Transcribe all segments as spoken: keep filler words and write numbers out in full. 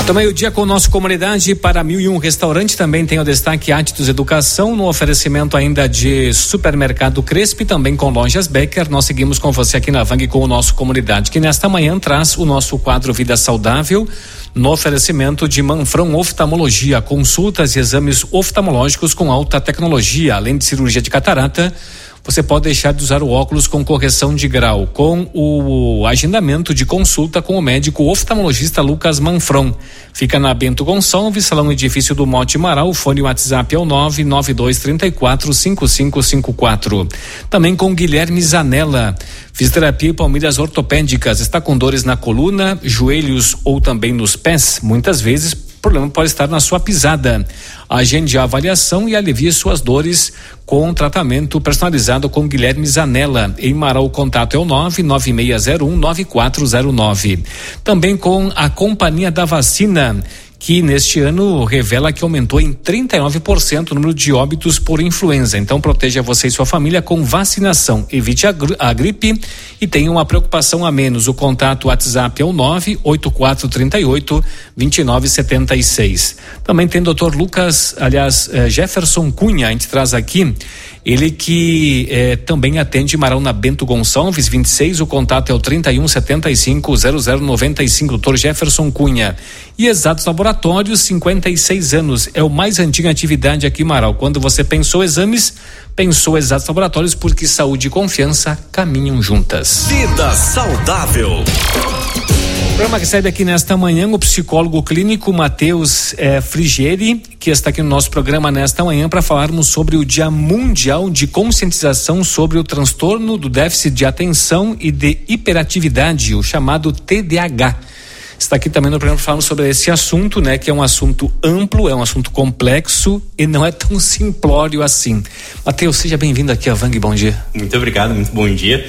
Até meio-dia com o nosso Comunidade. Para Mil e Um Restaurante também tem o destaque Atitudes Educação, no oferecimento ainda de Supermercado Crespi, também com Lojas Becker. Nós seguimos com você aqui na Vang com o nosso Comunidade, que nesta manhã traz o nosso quadro Vida Saudável, no oferecimento de Manfrão Oftalmologia, consultas e exames oftalmológicos com alta tecnologia, além de cirurgia de catarata. Você pode deixar de usar o óculos com correção de grau, com o agendamento de consulta com o médico oftalmologista Lucas Manfron. Fica na Bento Gonçalves, Salão Edifício do Monte Maral. O fone WhatsApp é o nove nove dois três quatro cinco cinco cinco quatro. Também com Guilherme Zanella. Fisioterapia e palmilhas ortopédicas. Está com dores na coluna, joelhos ou também nos pés? Muitas vezes o problema pode estar na sua pisada. Agende a avaliação e alivie suas dores com um tratamento personalizado com Guilherme Zanella. Em Marau, o contato é o nove nove seis zero um nove quatro zero nove. Também com a Companhia da Vacina, que neste ano revela que aumentou em trinta e nove por cento o número de óbitos por influenza. Então proteja você e sua família com vacinação. Evite a, gri- a gripe e tenha uma preocupação a menos. O contato WhatsApp é o nove oito quatro três oito dois nove sete seis. Também tem doutor Lucas, aliás, eh, Jefferson Cunha, a gente traz aqui. Ele que eh, também atende Marão na Bento Gonçalves vinte e seis, o contato é o trinta e um setenta e cinco zero zero noventa e cinco, doutor Jefferson Cunha. E Exatos Laboratórios, cinquenta e seis anos, é o mais antiga atividade aqui em Marau. Quando você pensou exames, pensou Exatos Laboratórios, porque saúde e confiança caminham juntas. Vida Saudável. O programa que sai aqui nesta manhã, o psicólogo clínico Matheus eh, Frigieri, que está aqui no nosso programa nesta manhã para falarmos sobre o Dia Mundial de Conscientização sobre o transtorno do déficit de atenção e de hiperatividade, o chamado T D A H. Está aqui também no programa para falarmos sobre esse assunto, né? Que é um assunto amplo, é um assunto complexo e não é tão simplório assim. Matheus, seja bem-vindo aqui a Vang, bom dia. Muito obrigado, muito bom dia.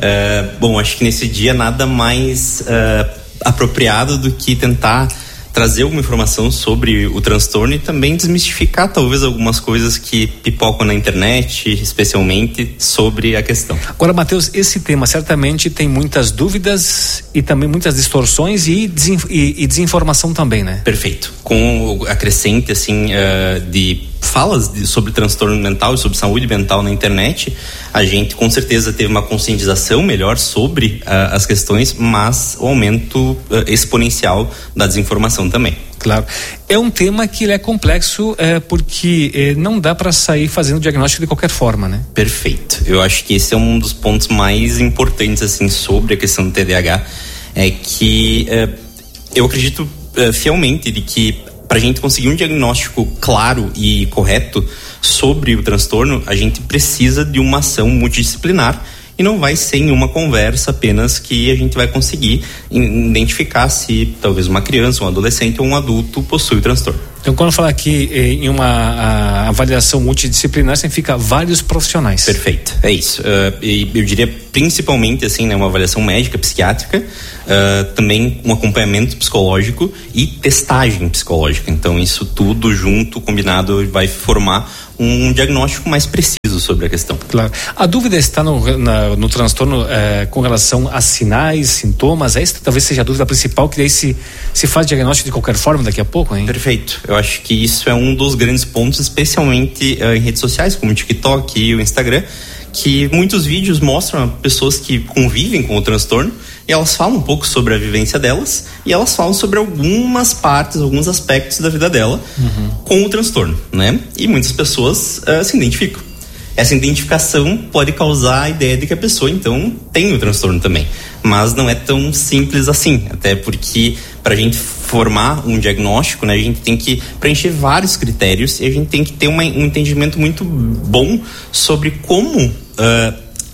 Uh, bom, acho que nesse dia nada mais uh, apropriado do que tentar trazer alguma informação sobre o transtorno e também desmistificar talvez algumas coisas que pipocam na internet, especialmente sobre a questão. Agora, Matheus, esse tema certamente tem muitas dúvidas e também muitas distorções e, desin- e, e desinformação também, né? Perfeito. Com a crescente, assim, uh, de falas de, sobre transtorno mental e sobre saúde mental na internet, a gente com certeza teve uma conscientização melhor sobre uh, as questões, mas o aumento uh, exponencial da desinformação também. Claro. É um tema que ele é complexo é, porque é, não dá para sair fazendo diagnóstico de qualquer forma, né? Perfeito. Eu acho que esse é um dos pontos mais importantes, assim, sobre a questão do T D A H, é que uh, eu acredito uh, fielmente de que para a gente conseguir um diagnóstico claro e correto sobre o transtorno, a gente precisa de uma ação multidisciplinar e não vai ser em uma conversa apenas que a gente vai conseguir identificar se talvez uma criança, um adolescente ou um adulto possui o transtorno. Então, quando falar aqui eh, em uma a, avaliação multidisciplinar, significa vários profissionais. Perfeito, é isso. Uh, e eu diria principalmente assim, né, uma avaliação médica, psiquiátrica, uh, também um acompanhamento psicológico e testagem psicológica. Então, isso tudo junto, combinado, vai formar um diagnóstico mais preciso sobre a questão. Claro. A dúvida está no, na, no transtorno eh, com relação a sinais, sintomas. Essa talvez seja a dúvida principal, que daí se, se faz diagnóstico de qualquer forma daqui a pouco, hein? Perfeito. Eu acho que isso é um dos grandes pontos, especialmente uh, em redes sociais, como o TikTok e o Instagram, que muitos vídeos mostram pessoas que convivem com o transtorno e elas falam um pouco sobre a vivência delas e elas falam sobre algumas partes, alguns aspectos da vida dela uhum. com o transtorno, né? E muitas pessoas uh, se identificam. Essa identificação pode causar a ideia de que a pessoa, então, tem o transtorno também. Mas não é tão simples assim, até porque para a gente formar um diagnóstico, né, a gente tem que preencher vários critérios e a gente tem que ter uma, um entendimento muito bom sobre como uh,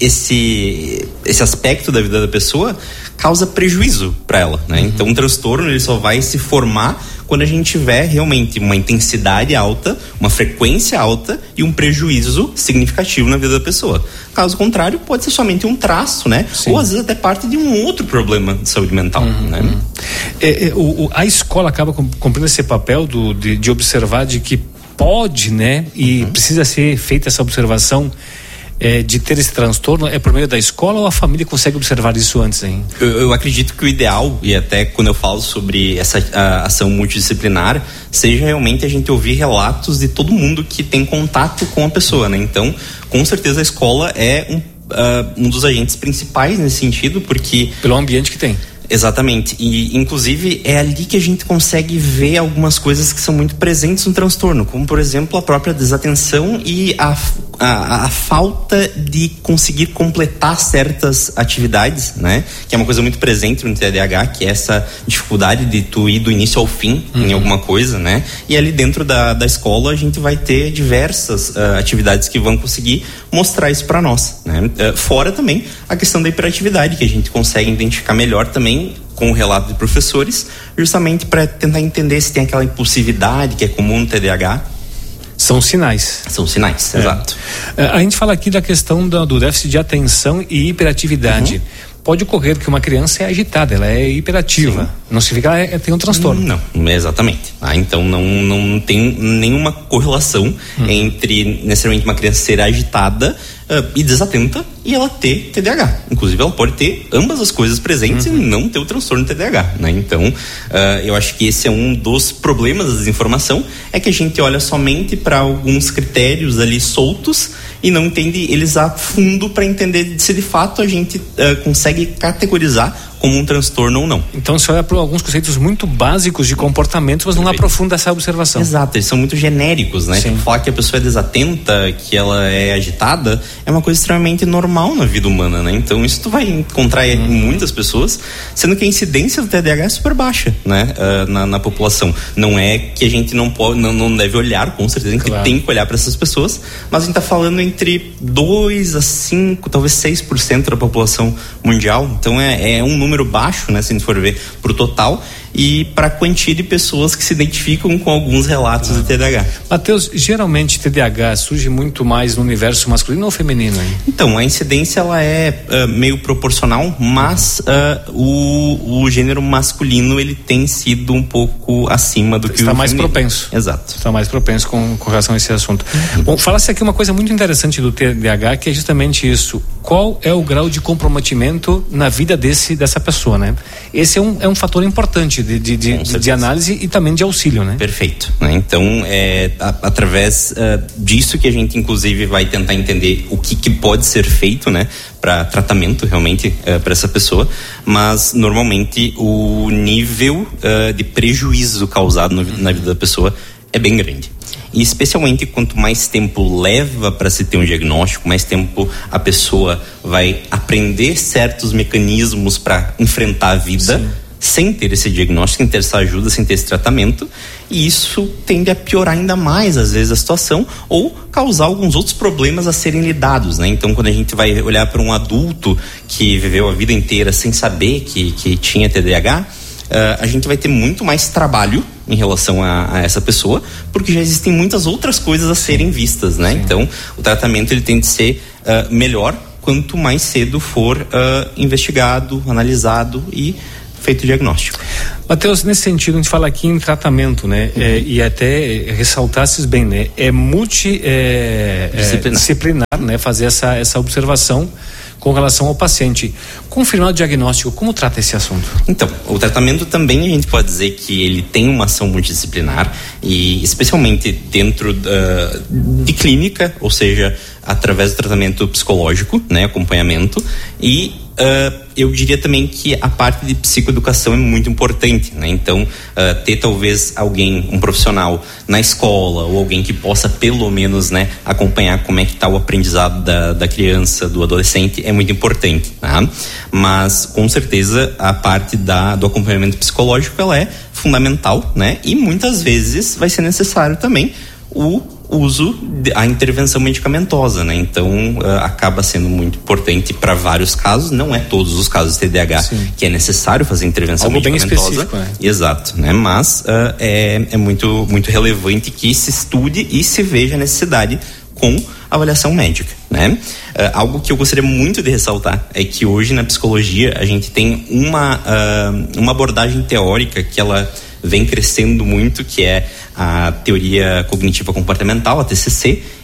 esse, esse aspecto da vida da pessoa causa prejuízo para ela, né? Uhum. Então, um transtorno ele só vai se formar quando a gente tiver realmente uma intensidade alta, uma frequência alta e um prejuízo significativo na vida da pessoa. Caso contrário, pode ser somente um traço, né? Sim. Ou às vezes até parte de um outro problema de saúde mental, uhum. né? É, é, o, a escola acaba cumprindo esse papel do, de, de observar de que pode, né? E uhum. precisa ser feita essa observação é, de ter esse transtorno é por meio da escola ou a família consegue observar isso antes, hein? Eu, eu acredito que o ideal, e até quando eu falo sobre essa a, ação multidisciplinar, seja realmente a gente ouvir relatos de todo mundo que tem contato com a pessoa, né? Então, com certeza a escola é um, uh, um dos agentes principais nesse sentido, porque... Pelo ambiente que tem. Exatamente, e inclusive é ali que a gente consegue ver algumas coisas que são muito presentes no transtorno, como por exemplo a própria desatenção e a, a, a falta de conseguir completar certas atividades, né? Que é uma coisa muito presente no T D A H, que é essa dificuldade de tu ir do início ao fim uhum. em alguma coisa, né? E ali dentro da, da escola a gente vai ter diversas uh, atividades que vão conseguir mostrar isso para nós, né? Uh, fora também a questão da hiperatividade, que a gente consegue identificar melhor também com o relato de professores, justamente para tentar entender se tem aquela impulsividade que é comum no T D A H. São sinais. São sinais, é. Exato. A gente fala aqui da questão do, do déficit de atenção e hiperatividade. Uhum. Pode ocorrer que uma criança é agitada, ela é hiperativa. Sim. Não significa que ela tem um transtorno. Não, exatamente. Ah, então não, não tem nenhuma correlação hum. entre necessariamente uma criança ser agitada uh, e desatenta e ela ter T D A H. Inclusive ela pode ter ambas as coisas presentes uhum. e não ter o transtorno T D A H, né? Então uh, eu acho que esse é um dos problemas da desinformação, é que a gente olha somente para alguns critérios ali soltos e não entende eles a fundo para entender se de fato a gente uh, consegue categorizar como um transtorno ou não. Então você olha para alguns conceitos muito básicos de comportamento, mas não Perfeito. Aprofunda essa observação. Exato, eles são muito genéricos, né? Tipo, falar que a pessoa é desatenta, que ela é agitada, é uma coisa extremamente normal na vida humana, né? Então isso tu vai encontrar hum. em muitas pessoas, sendo que a incidência do T D A H é super baixa, né? Uh, na, na população. Não é que a gente não pode, não, não deve olhar, com certeza a gente claro. Tem que olhar para essas pessoas, mas a gente tá falando entre dois a cinco, talvez seis por cento da população mundial, então é, é um número baixo, né, se a gente for ver pro total, e para a quantia de pessoas que se identificam com alguns relatos ah. de T D A H. Matheus, geralmente T D A H surge muito mais no universo masculino ou feminino, hein? Então, a incidência ela é uh, meio proporcional, mas uh, o, o gênero masculino ele tem sido um pouco acima do que Está o mais feminino. propenso. Exato. Está mais propenso com, com relação a esse assunto. Uhum. Bom, fala-se aqui uma coisa muito interessante do T D A H, que é justamente isso. Qual é o grau de comprometimento na vida desse, dessa pessoa, né? Esse é um, é um fator importante de, de, de, de análise e também de auxílio, né? Perfeito. Né? Então, é a, através uh, disso que a gente, inclusive, vai tentar entender o que, que pode ser feito, né? Para tratamento, realmente, uh, para essa pessoa. Mas, normalmente, o nível uh, de prejuízo causado no, na vida da pessoa é bem grande. E especialmente quanto mais tempo leva para se ter um diagnóstico, mais tempo a pessoa vai aprender certos mecanismos para enfrentar a vida Sim. sem ter esse diagnóstico, sem ter essa ajuda, sem ter esse tratamento, e isso tende a piorar ainda mais às vezes a situação ou causar alguns outros problemas a serem lidados, né? Então quando a gente vai olhar para um adulto que viveu a vida inteira sem saber que, que tinha T D A H, Uh, a gente vai ter muito mais trabalho em relação a, a essa pessoa, porque já existem muitas outras coisas a serem vistas, né? Sim. Então, o tratamento ele tem de ser uh, melhor quanto mais cedo for uh, investigado, analisado e feito o diagnóstico. Matheus, nesse sentido, a gente fala aqui em tratamento, né? Uhum. É, e até ressaltasses bem, né? É multidisciplinar, é, é, disciplinar, né? Fazer essa, essa observação com relação ao paciente. Confirmar o diagnóstico, como trata esse assunto? Então, o tratamento também a gente pode dizer que ele tem uma ação multidisciplinar e especialmente dentro uh, de clínica, ou seja, através do tratamento psicológico, né, acompanhamento, e uh, eu diria também que a parte de psicoeducação é muito importante, né? Então, uh, ter talvez alguém, um profissional na escola ou alguém que possa pelo menos, né, acompanhar como é que está o aprendizado da, da criança, do adolescente, é muito importante, tá? Mas com certeza a parte da, do acompanhamento psicológico ela é fundamental, né? E muitas vezes vai ser necessário também o uso, a intervenção medicamentosa, né? Então uh, acaba sendo muito importante para vários casos, não é todos os casos de T D A H Sim. que é necessário fazer intervenção Algo medicamentosa. Bem específico, né? Exato, né? Mas uh, é, é muito, muito relevante que se estude e se veja a necessidade com avaliação médica, né? Uh, algo que eu gostaria muito de ressaltar é que hoje na psicologia a gente tem uma, uh, uma abordagem teórica que ela vem crescendo muito, que é a teoria cognitiva comportamental, a T C C,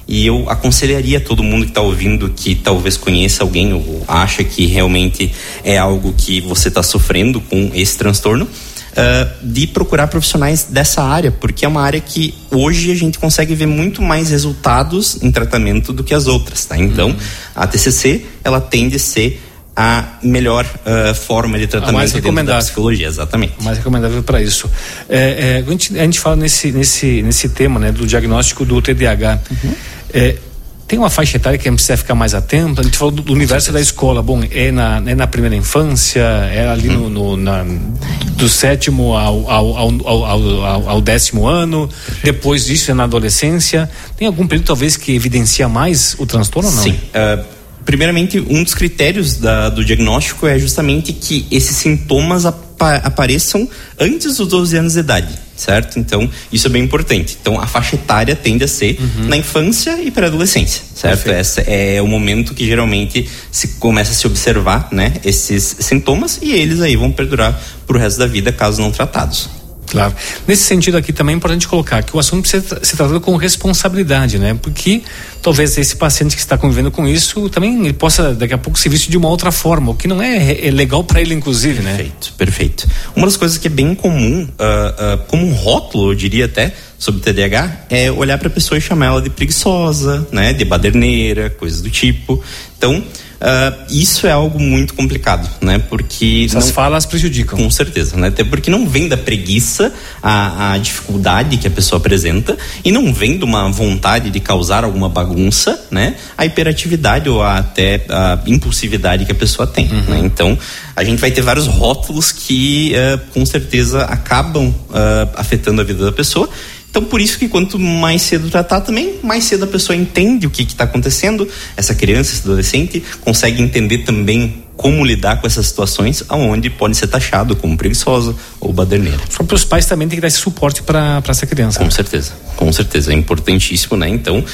E eu aconselharia todo mundo que está ouvindo, que talvez conheça alguém ou acha que realmente é algo que você está sofrendo com esse transtorno, uh, de procurar profissionais dessa área, porque é uma área que hoje a gente consegue ver muito mais resultados em tratamento do que as outras, tá? Então, uhum. a T C C, ela tende a ser a melhor uh, forma de tratamento mais dentro da psicologia, exatamente. Mais recomendável para isso. É, é, a, gente, a gente fala nesse, nesse, nesse tema, né, do diagnóstico do T D A H. Uhum. É, tem uma faixa etária que a gente precisa ficar mais atento. A gente falou do, do universo da escola. Bom, é na, é na primeira infância, é ali uhum. no, no, na, do sétimo ao, ao, ao, ao, ao, ao décimo ano. Perfeito. Depois disso é na adolescência. Tem algum período talvez que evidencia mais o transtorno ou não? Sim. Uh... Primeiramente, um dos critérios da, do diagnóstico é justamente que esses sintomas apa, apareçam antes dos doze anos de idade, certo? Então, isso é bem importante. Então, a faixa etária tende a ser uhum. na infância e pré-adolescência, certo? Perfeito. Esse é o momento que geralmente se começa a se observar, né, esses sintomas, e eles aí vão perdurar pro resto da vida, caso não tratados. Claro. Nesse sentido aqui também é importante colocar que o assunto precisa ser tratado com responsabilidade, né? Porque talvez esse paciente que está convivendo com isso também ele possa daqui a pouco ser visto de uma outra forma, o que não é, é legal para ele inclusive, né? Perfeito, perfeito. Uma das coisas que é bem comum, uh, uh, como um rótulo, eu diria até, sobre T D A H, é olhar para a pessoa e chamar ela de preguiçosa, né? De baderneira, coisas do tipo. Então, Uh, isso é algo muito complicado, né? Porque essas não, falas prejudicam. Com certeza, né? Até porque não vem da preguiça a, a dificuldade que a pessoa apresenta, e não vem de uma vontade de causar alguma bagunça, né? A hiperatividade ou a, até a impulsividade que a pessoa tem, uhum. né? Então, a gente vai ter vários rótulos que uh, com certeza acabam uh, afetando a vida da pessoa. Então, por isso que quanto mais cedo tratar também, mais cedo a pessoa entende o que está acontecendo. Essa criança, esse adolescente, consegue entender também como lidar com essas situações onde pode ser taxado como preguiçosa ou baderneira. Só para os pais também tem que dar esse suporte para essa criança. Com né? certeza, com certeza. É importantíssimo, né? Então, uh,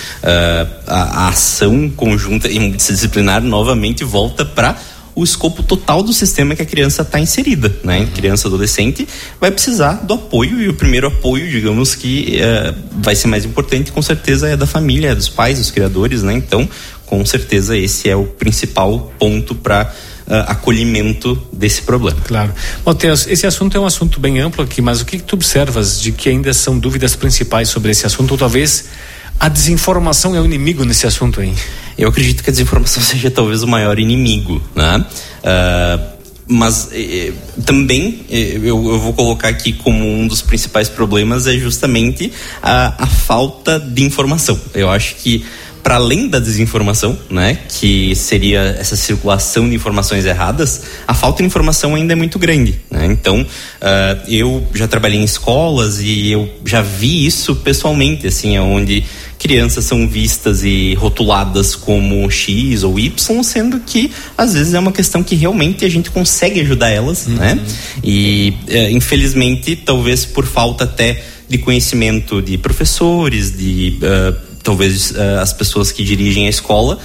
a, a ação conjunta e multidisciplinar novamente volta para o escopo total do sistema que a criança está inserida, né? Uhum. Criança, adolescente, vai precisar do apoio, e o primeiro apoio, digamos que uh, vai ser mais importante, com certeza é da família, é dos pais, dos criadores, né? Então, com certeza esse é o principal ponto para uh, acolhimento desse problema. Claro. Matheus, esse assunto é um assunto bem amplo aqui, mas o que, que tu observas de que ainda são dúvidas principais sobre esse assunto, ou talvez a desinformação é o inimigo nesse assunto aí? Eu acredito que a desinformação seja talvez o maior inimigo, né? Uh, mas eh, também eh, eu, eu vou colocar aqui como um dos principais problemas é justamente a, a falta de informação. Eu acho que para além da desinformação, né, que seria essa circulação de informações erradas, a falta de informação ainda é muito grande, né? Então, uh, eu já trabalhei em escolas e eu já vi isso pessoalmente, assim, onde crianças são vistas e rotuladas como X ou Y, sendo que às vezes é uma questão que realmente a gente consegue ajudar elas, uhum. né? E uh, infelizmente, talvez por falta até de conhecimento de professores, de uh, talvez uh, as pessoas que dirigem a escola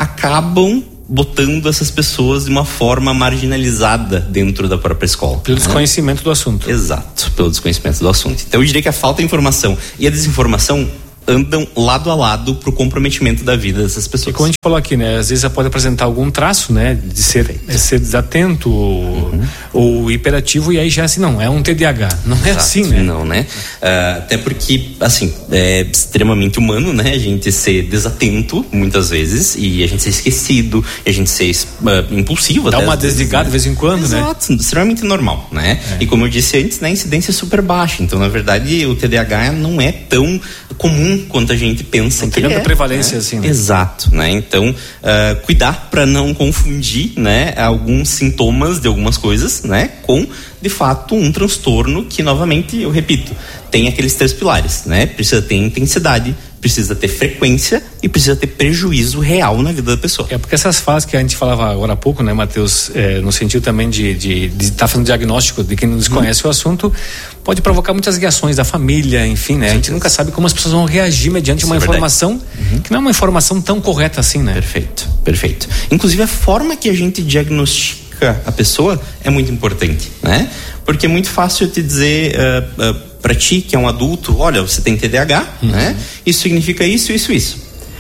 acabam botando essas pessoas de uma forma marginalizada dentro da própria escola. Pelo né? desconhecimento do assunto. Exato, pelo desconhecimento do assunto. Então eu diria que a falta de informação e a desinformação andam lado a lado pro comprometimento da vida dessas pessoas. E como a gente falou aqui, né? Às vezes ela pode apresentar algum traço, né? De ser, de ser desatento uhum. ou, ou hiperativo, e aí já assim, não, é um T D A H. Não é Exato, assim, né? Não, né? Uh, até porque, assim, é extremamente humano, né? A gente ser desatento, muitas vezes, e a gente ser esquecido, e a gente ser uh, impulsivo. Dá até uma desligada vezes, de vez em quando, Exato, né? Exato, extremamente normal, né? É. E como eu disse antes, né? A incidência é super baixa. Então, na verdade, o T D A H não é tão comum quanto a gente pensa não que tem tanta é, prevalência né? assim, né? Exato, né? Então, uh, cuidar para não confundir, né, alguns sintomas de algumas coisas, né, com de fato um transtorno que, novamente, eu repito, tem aqueles três pilares, né? Precisa ter intensidade, precisa ter frequência e precisa ter prejuízo real na vida da pessoa. É porque essas fases que a gente falava agora há pouco, né, Matheus, é, no sentido também de de de estar tá fazendo diagnóstico de quem não desconhece hum. o assunto, pode provocar muitas reações da família, enfim, né? A gente nunca sabe como as pessoas vão reagir mediante Isso uma é informação uhum. que não é uma informação tão correta assim, né? Perfeito, perfeito. Inclusive a forma que a gente diagnostica a pessoa é muito importante, né? Porque é muito fácil eu te dizer uh, uh, para ti que é um adulto, olha, você tem T D A H, uhum. né? Isso significa isso, isso, isso.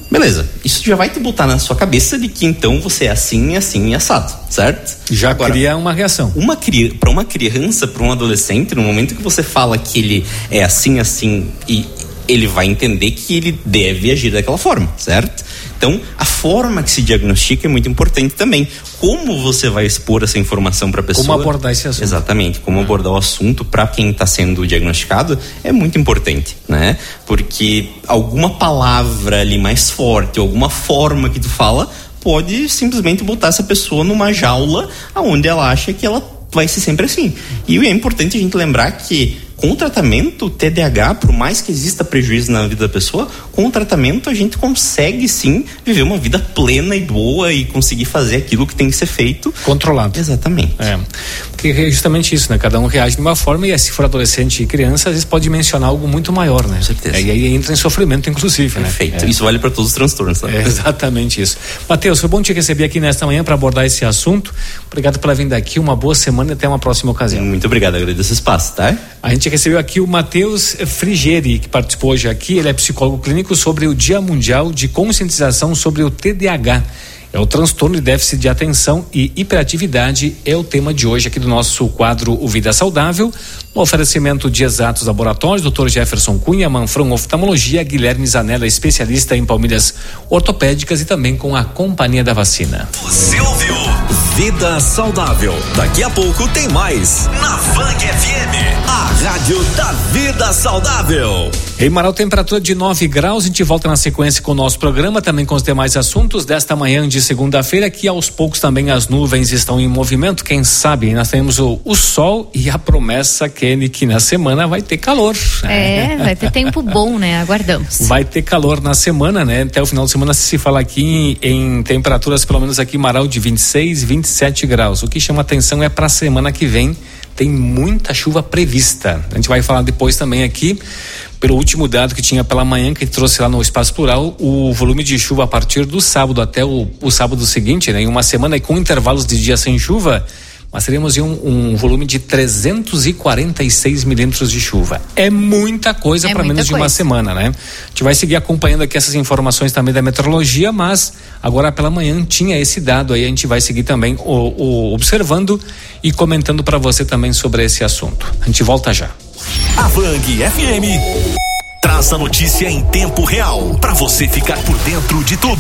Beleza, isso já vai te botar na sua cabeça de que então você é assim, assim e assado, certo? Já Agora, cria uma reação. Uma, para uma criança, para um adolescente, no momento que você fala que ele é assim, assim, e ele vai entender que ele deve agir daquela forma, certo? Então, a forma que se diagnostica é muito importante também. Como você vai expor essa informação para a pessoa? Como abordar esse assunto? Exatamente, como abordar o assunto para quem está sendo diagnosticado é muito importante, né? Porque alguma palavra ali mais forte, alguma forma que tu fala, pode simplesmente botar essa pessoa numa jaula onde ela acha que ela vai ser sempre assim. E é importante a gente lembrar que com o tratamento, T D A H, por mais que exista prejuízo na vida da pessoa, com o tratamento a gente consegue sim viver uma vida plena e boa e conseguir fazer aquilo que tem que ser feito. Controlado. Exatamente. É, porque é justamente isso, né? Cada um reage de uma forma e se for adolescente e criança, às vezes pode mencionar algo muito maior, né? Com certeza. É, e aí entra em sofrimento, inclusive, né? Perfeito. É. Isso vale para todos os transtornos, tá? É exatamente isso. Matheus, foi bom te receber aqui nesta manhã para abordar esse assunto. Obrigado pela vinda aqui, uma boa semana e até uma próxima ocasião. Muito obrigado, agradeço o espaço, tá? A gente recebeu aqui o Matheus Frigeri, que participou hoje aqui. Ele é psicólogo clínico sobre o Dia Mundial de Conscientização sobre o T D A H. É o transtorno de déficit de atenção e hiperatividade, é o tema de hoje aqui do nosso quadro O Vida Saudável, no oferecimento de Exatos Laboratórios, doutor Jefferson Cunha, Manfron Oftalmologia, Guilherme Zanella, especialista em palmilhas ortopédicas e também com a Companhia da Vacina. Você ouviu Vida Saudável. Daqui a pouco tem mais na Fang F M, a rádio da Vida Saudável. Em Marau, temperatura de nove graus, a gente volta na sequência com o nosso programa, também com os demais assuntos desta manhã de segunda-feira, que aos poucos também as nuvens estão em movimento, quem sabe, nós temos o, o sol e a promessa, Kenny, que na semana vai ter calor. É, vai ter tempo bom, né? Aguardamos. Vai ter calor na semana, né? Até o final de semana se fala aqui em, em temperaturas, pelo menos aqui em Marau, de vinte e seis, vinte e sete graus. O que chama atenção é para a semana que vem, tem muita chuva prevista. A gente vai falar depois também aqui, pelo último dado que tinha pela manhã, que trouxe lá no Espaço Plural, o volume de chuva a partir do sábado até o, o sábado seguinte, né? Em uma semana e com intervalos de dia sem chuva, nós teríamos um, um volume de trezentos e quarenta e seis milímetros de chuva. É muita coisa é para menos coisa. de uma semana, né? A gente vai seguir acompanhando aqui essas informações também da meteorologia, mas agora pela manhã tinha esse dado aí, a gente vai seguir também o, o, observando e comentando para você também sobre esse assunto. A gente volta já. A Fang F M traz a notícia em tempo real para você ficar por dentro de tudo.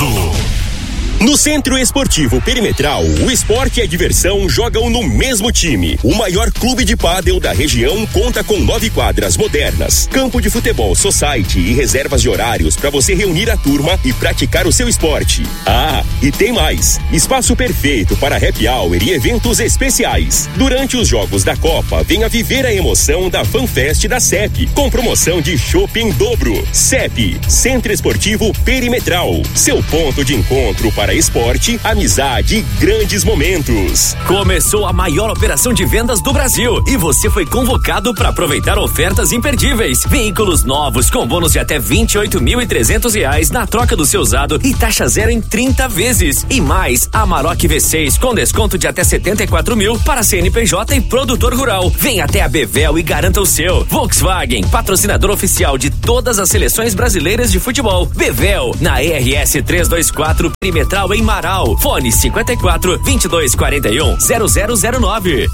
No Centro Esportivo Perimetral, o esporte e a diversão jogam no mesmo time. O maior clube de pádel da região conta com nove quadras modernas, campo de futebol society e reservas de horários para você reunir a turma e praticar o seu esporte. Ah, e tem mais! Espaço perfeito para happy hour e eventos especiais. Durante os jogos da Copa, venha viver a emoção da FanFest da C E P, com promoção de chopp em dobro. C E P, Centro Esportivo Perimetral, seu ponto de encontro para esporte, amizade e grandes momentos. Começou a maior operação de vendas do Brasil e você foi convocado para aproveitar ofertas imperdíveis. Veículos novos com bônus de até vinte e oito mil e trezentos reais na troca do seu usado e taxa zero em trinta vezes. E mais, Amarok V seis com desconto de até setenta e quatro mil para C N P J e produtor rural. Venha até a Bevel e garanta o seu. Volkswagen, patrocinador oficial de todas as seleções brasileiras de futebol. Bevel, na E R S trezentos e vinte e quatro Perimetral em Marau. Fone cinquenta e quatro, vinte e dois, quarenta e um, zero zero zero nove.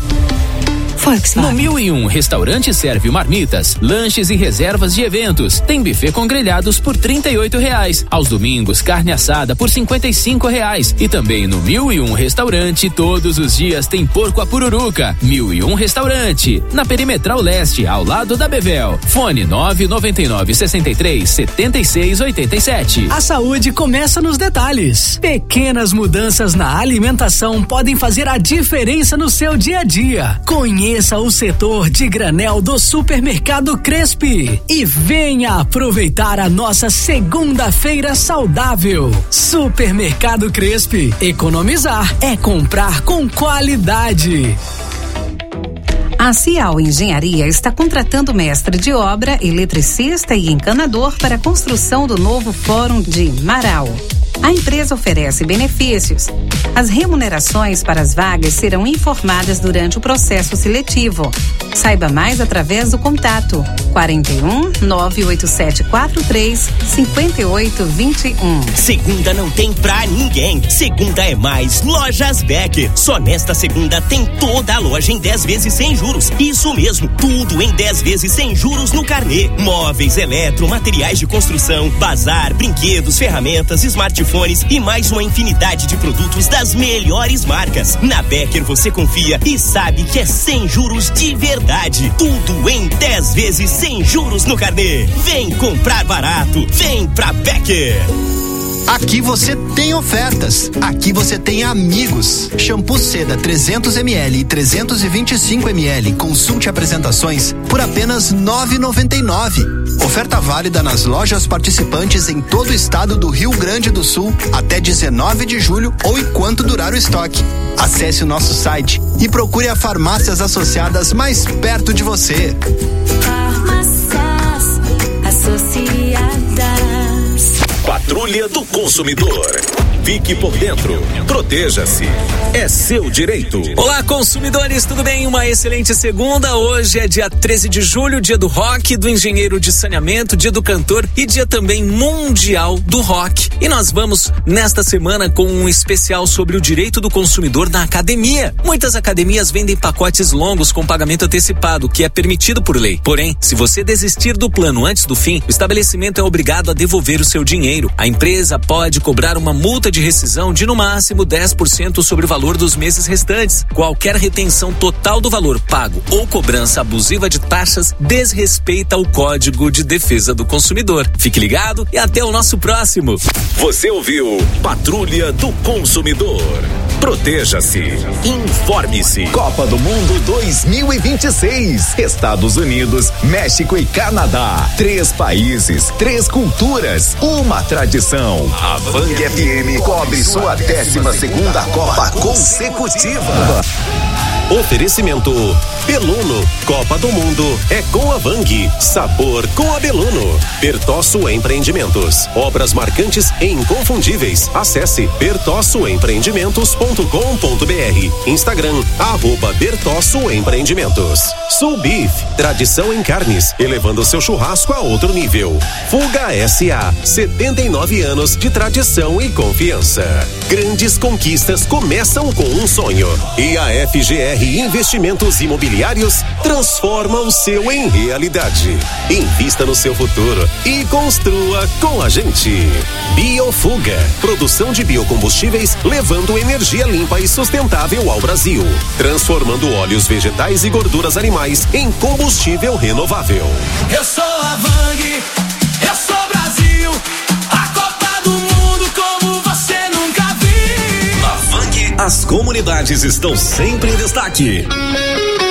No mil e um Restaurante serve marmitas, lanches e reservas de eventos. Tem buffet com grelhados por trinta e oito reais. Aos domingos, carne assada por cinquenta e cinco reais. E também no mil e um Restaurante, todos os dias tem porco à pururuca. mil e um Restaurante, na Perimetral Leste, ao lado da Bevel. Fone nove nove nove, sessenta e três, setenta e seis, oitenta e sete. A saúde começa nos detalhes. Pequenas mudanças na alimentação podem fazer a diferença no seu dia a dia. Conheça o setor de granel do Supermercado Crespi e venha aproveitar a nossa segunda-feira saudável. Supermercado Crespi, economizar é comprar com qualidade. A Cial Engenharia está contratando mestre de obra, eletricista e encanador para a construção do novo Fórum de Marau. A empresa oferece benefícios. As remunerações para as vagas serão informadas durante o processo seletivo. Saiba mais através do contato quarenta e um, nove oito sete quatro três, cinco oito dois um. Segunda não tem pra ninguém. Segunda é mais Lojas Becker. Só nesta segunda tem toda a loja em dez vezes sem juros. Isso mesmo, tudo em dez vezes sem juros no carnê. Móveis, eletro, materiais de construção, bazar, brinquedos, ferramentas, smartphones e mais uma infinidade de produtos das melhores marcas. Na Becker você confia e sabe que é sem juros de verdade. Tudo em dez vezes sem juros no carnê. Vem comprar barato, vem pra Becker. Aqui você tem ofertas. Aqui você tem amigos. Shampoo Seda trezentos mililitros e trezentos e vinte e cinco mililitros. Consulte apresentações por apenas nove reais e noventa e nove centavos. Oferta válida nas lojas participantes em todo o estado do Rio Grande do Sul até dezenove de julho ou enquanto durar o estoque. Acesse o nosso site e procure a farmácias associadas mais perto de você. Farmácias Associadas. Patrulha do Consumidor. Fique por dentro. Proteja-se. É seu direito. Olá, consumidores, tudo bem? Uma excelente segunda. Hoje é dia treze de julho, dia do rock, do engenheiro de saneamento, dia do cantor e dia também mundial do rock. E nós vamos, nesta semana, com um especial sobre o direito do consumidor na academia. Muitas academias vendem pacotes longos com pagamento antecipado, que é permitido por lei. Porém, se você desistir do plano antes do fim, o estabelecimento é obrigado a devolver o seu dinheiro. A empresa pode cobrar uma multa de rescisão de no máximo dez por cento sobre o valor dos meses restantes. Qualquer retenção total do valor pago ou cobrança abusiva de taxas desrespeita o Código de Defesa do Consumidor. Fique ligado e até o nosso próximo. Você ouviu Patrulha do Consumidor. Proteja-se. Informe-se. Copa do Mundo dois mil e vinte e seis. Estados Unidos, México e Canadá. Três países, três culturas, uma tradição. A Vang F M cobre sua décima segunda Copa consecutiva. Oferecimento Beluno. Copa do Mundo é com a Vang. Sabor com a Beluno. Bertosso Empreendimentos. Obras marcantes e inconfundíveis. Acesse bertosso empreendimentos ponto com ponto br. Instagram, arroba Bertosso Empreendimentos. Soul Beef. Tradição em carnes, elevando seu churrasco a outro nível. Fuga S A. setenta e nove anos de tradição e confiança. Grandes conquistas começam com um sonho. E a F G R Investimentos Imobiliários transforma o seu em realidade. Invista no seu futuro e construa com a gente. Biofuga, produção de biocombustíveis levando energia limpa e sustentável ao Brasil, transformando óleos vegetais e gorduras animais em combustível renovável. Eu sou a Vang, eu sou Brasil, a Copa do Mundo como você nunca viu. Na Vang, as comunidades estão sempre em destaque.